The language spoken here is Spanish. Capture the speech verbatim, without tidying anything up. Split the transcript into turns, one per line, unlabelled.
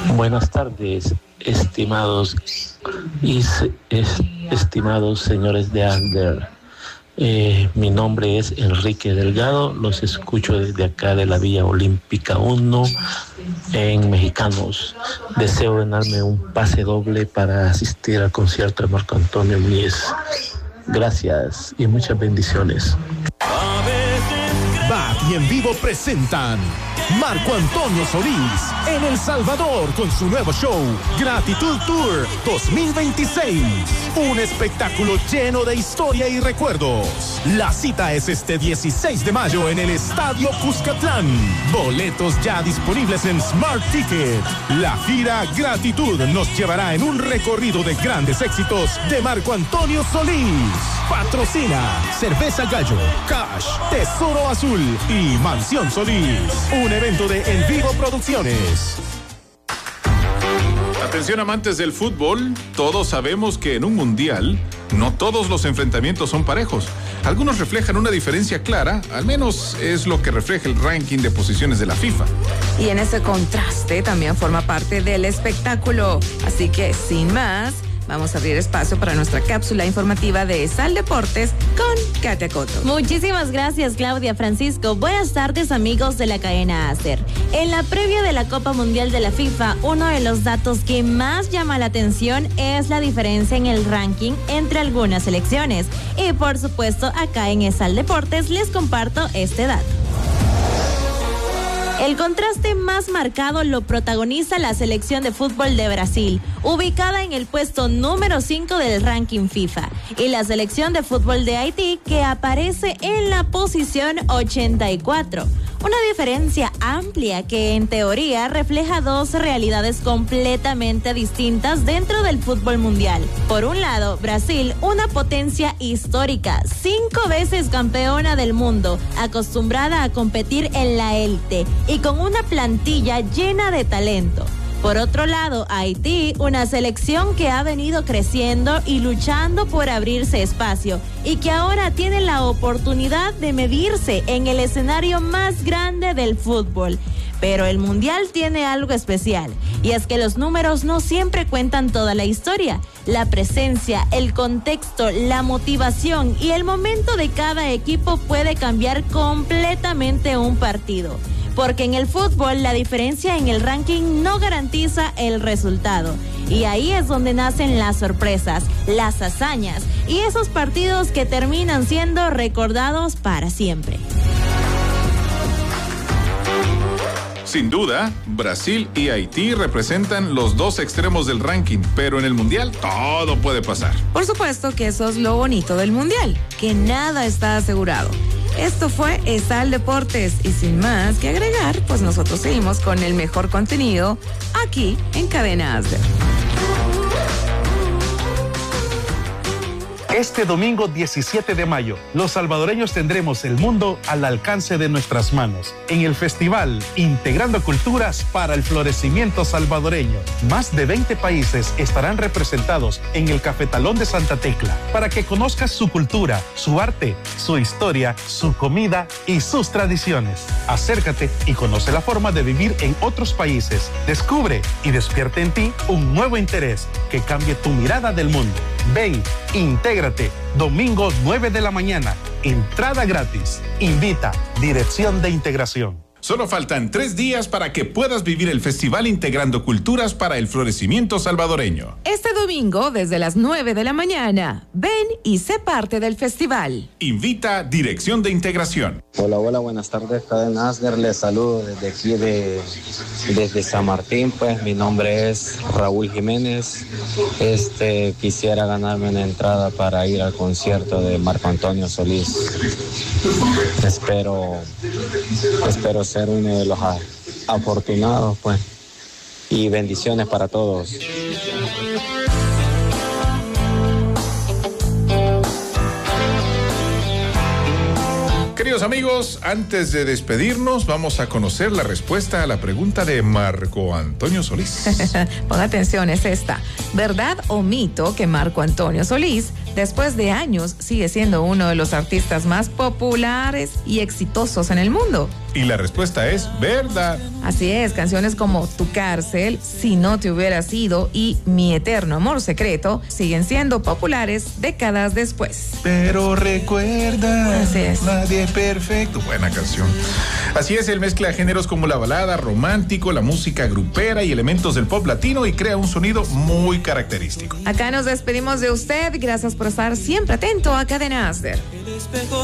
Buenas tardes, estimados y es, estimados señores de Asder. Eh, mi nombre es Enrique Delgado, los escucho desde acá de la Villa Olímpica uno en Mexicanos. Deseo ganarme un pase doble para asistir al concierto de Marco Antonio Mies. Gracias y muchas bendiciones.
Bat y en vivo presentan Marco Antonio Solís en El Salvador con su nuevo show Gratitud Tour dos mil veintiséis. Un espectáculo lleno de historia y recuerdos. La cita es este dieciséis de mayo en el Estadio Cuscatlán. Boletos ya disponibles en Smart Ticket. La gira Gratitud nos llevará en un recorrido de grandes éxitos de Marco Antonio Solís. Patrocina Cerveza Gallo, Cash, Tesoro Azul y Mansión Solís. Un evento de En Vivo Producciones.
Atención amantes del fútbol, todos sabemos que en un mundial no todos los enfrentamientos son parejos. Algunos reflejan una diferencia clara, al menos es lo que refleja el ranking de posiciones de la FIFA.
Y en ese contraste también forma parte del espectáculo. Así que, sin más, vamos a abrir espacio para nuestra cápsula informativa de Sal Deportes con Katia Coto.
Muchísimas gracias, Claudia Francisco. Buenas tardes, amigos de la cadena Acer. En la previa de la Copa Mundial de la FIFA, uno de los datos que más llama la atención es la diferencia en el ranking entre algunas selecciones. Y por supuesto, acá en Sal Deportes les comparto este dato. El contraste más marcado lo protagoniza la selección de fútbol de Brasil, ubicada en el puesto número cinco del ranking FIFA, y la selección de fútbol de Haití, que aparece en la posición ochenta y cuatro. Una diferencia amplia que en teoría refleja dos realidades completamente distintas dentro del fútbol mundial. Por un lado, Brasil, una potencia histórica, cinco veces campeona del mundo, acostumbrada a competir en la élite y con una plantilla llena de talento. Por otro lado, Haití, una selección que ha venido creciendo y luchando por abrirse espacio y que ahora tiene la oportunidad de medirse en el escenario más grande del fútbol. Pero el Mundial tiene algo especial, y es que los números no siempre cuentan toda la historia. La presencia, el contexto, la motivación y el momento de cada equipo puede cambiar completamente un partido. Porque en el fútbol la diferencia en el ranking no garantiza el resultado. Y ahí es donde nacen las sorpresas, las hazañas y esos partidos que terminan siendo recordados para siempre.
Sin duda, Brasil y Haití representan los dos extremos del ranking, pero en el Mundial todo puede pasar.
Por supuesto que eso es lo bonito del Mundial, que nada está asegurado. Esto fue Sal Deportes y sin más que agregar, pues nosotros seguimos con el mejor contenido aquí en Cadena Asder.
Este domingo diecisiete de mayo, los salvadoreños tendremos el mundo al alcance de nuestras manos en el festival Integrando Culturas para el Florecimiento Salvadoreño. Más de veinte países estarán representados en el Cafetalón de Santa Tecla para que conozcas su cultura, su arte, su historia, su comida y sus tradiciones. Acércate y conoce la forma de vivir en otros países. Descubre y despierte en ti un nuevo interés que cambie tu mirada del mundo. Ven, intégrate, domingo nueve de la mañana, entrada gratis. Invita Dirección de Integración.
Solo faltan tres días para que puedas vivir el Festival Integrando Culturas para el Florecimiento Salvadoreño.
Este domingo, desde las nueve de la mañana, ven y sé parte del festival.
Invita Dirección de Integración.
Hola, hola, buenas tardes, Cadena Asder. Les saludo desde aquí, de, desde San Martín. Pues mi nombre es Raúl Jiménez. Este, quisiera ganarme una entrada para ir al concierto de Marco Antonio Solís. Espero, espero ser uno de los afortunados, pues, y bendiciones para todos.
Queridos amigos, antes de despedirnos, vamos a conocer la respuesta a la pregunta de Marco Antonio Solís.
Pon atención, es esta. ¿Verdad o mito que Marco Antonio Solís, después de años, sigue siendo uno de los artistas más populares y exitosos en el mundo?
Y la respuesta es verdad.
Así es, canciones como Tu Cárcel, Si no te hubieras ido y Mi eterno amor secreto siguen siendo populares décadas después.
Pero recuerda,
Así es.
nadie es perfecto. Buena canción. Así es, él mezcla géneros como la balada, romántico, la música grupera y elementos del pop latino y crea un sonido muy característico.
Acá nos despedimos de usted. Gracias por estar siempre atento a Cadena Asder.